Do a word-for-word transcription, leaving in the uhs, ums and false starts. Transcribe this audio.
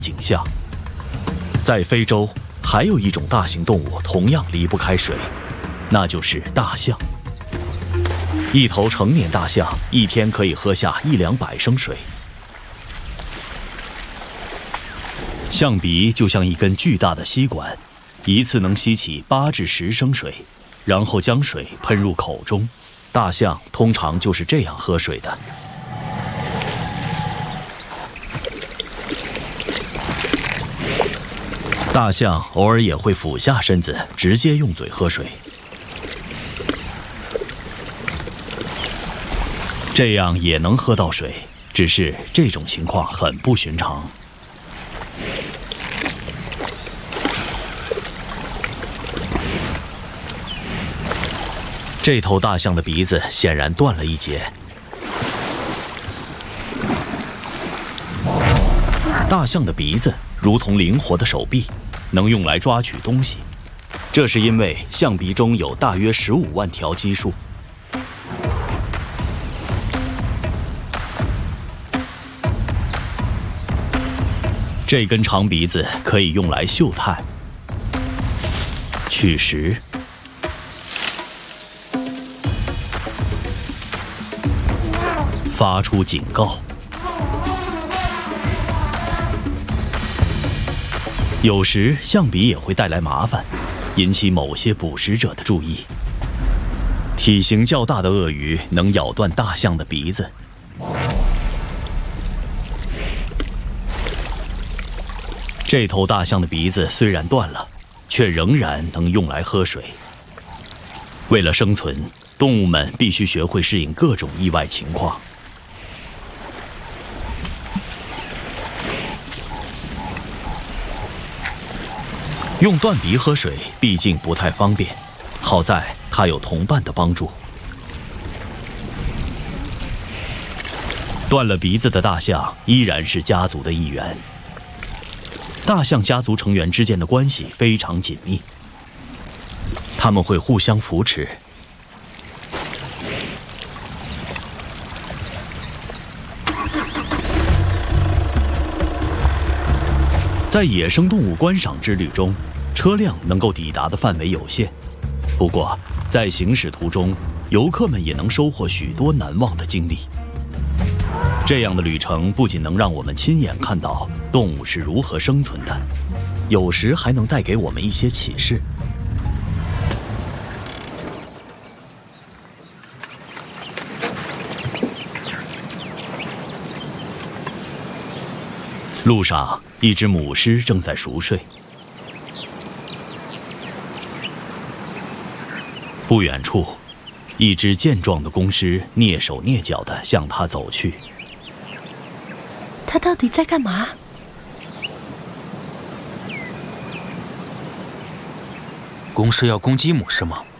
景象。在非洲，还有一种大型动物同样离不开水，那就是大象。一头成年大象一天可以喝下一两百升水。象鼻就像一根巨大的吸管，一次能吸起八至十升水，然后将水喷入口中。大象通常就是这样喝水的。大象偶尔也会俯下身子，直接用嘴喝水。这样也能喝到水，只是这种情况很不寻常。这头大象的鼻子显然断了一截。大象的鼻子如同灵活的手臂，能用来抓取东西，这是因为象鼻中有大约十五万条肌束。这根长鼻子可以用来嗅探、取食、发出警告。有时象鼻也会带来麻烦，引起某些捕食者的注意。体型较大的鳄鱼能咬断大象的鼻子。这头大象的鼻子虽然断了，却仍然能用来喝水。为了生存，动物们必须学会适应各种意外情况。用断鼻喝水毕竟不太方便，好在它有同伴的帮助。断了鼻子的大象依然是家族的一员。大象家族成员之间的关系非常紧密，他们会互相扶持。在野生动物观赏之旅中，车辆能够抵达的范围有限，不过在行驶途中，游客们也能收获许多难忘的经历。这样的旅程不仅能让我们亲眼看到动物是如何生存的，有时还能带给我们一些启示。路上，一只母狮正在熟睡。不远处，一只健壮的公狮蹑手蹑脚地向它走去。 它到底在干嘛？ 公狮要攻击母狮吗？